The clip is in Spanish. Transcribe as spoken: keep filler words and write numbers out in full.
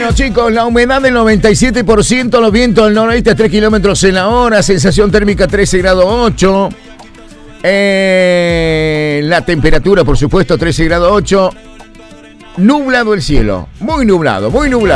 Bueno, chicos, la humedad del noventa y siete por ciento, los vientos del noroeste a tres kilómetros en la hora, sensación térmica trece grados ocho. Eh, la temperatura, por supuesto, trece grados ocho. Nublado el cielo, muy nublado, muy nublado.